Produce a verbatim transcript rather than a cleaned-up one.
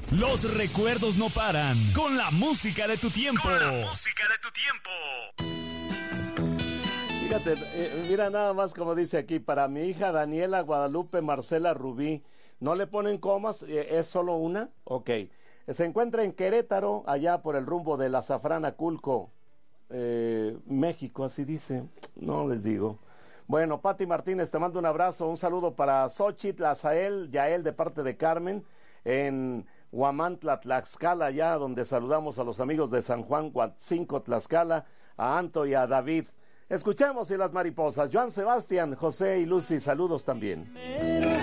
Los recuerdos no paran. Con la música de tu tiempo. Con la música de tu tiempo. Fíjate, eh, mira nada más como dice aquí, para mi hija Daniela Guadalupe Marcela Rubí, ¿no le ponen comas? Eh, ¿Es solo una? Ok. Se encuentra en Querétaro, allá por el rumbo de la Azafrán Culco, eh, México, así dice. No les digo. Bueno, Pati Martínez, te mando un abrazo, un saludo para Xochitl, Azael, Yael de parte de Carmen, en Huamantla, Tlaxcala, allá donde saludamos a los amigos de San Juan Huatzinco, Tlaxcala, a Anto y a David. Escuchemos y las mariposas. Joan Sebastián, José y Lucy, saludos también.